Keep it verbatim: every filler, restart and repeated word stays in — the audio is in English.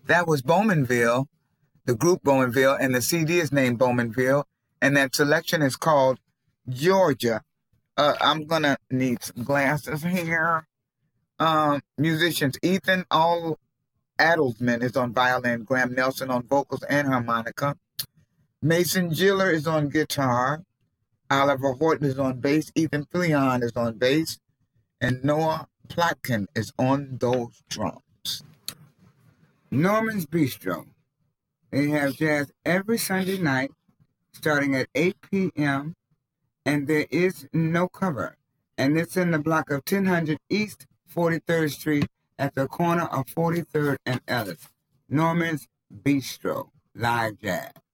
That was Bowmanville, the group Bowmanville, and the C D is named Bowmanville, and that selection is called Georgia. Uh, I'm going to need some glasses here. Um, musicians, Ethan All Adelsman is on violin, Graham Nelson on vocals and harmonica. Mason Giller is on guitar. Oliver Horton is on bass. Ethan Fleon is on bass. And Noah Plotkin is on those drums. Norman's Bistro. They have jazz every Sunday night starting at eight p.m. and there is no cover. And it's in the block of ten hundred East forty-third Street at the corner of forty-third and Ellis. Norman's Bistro, live jazz.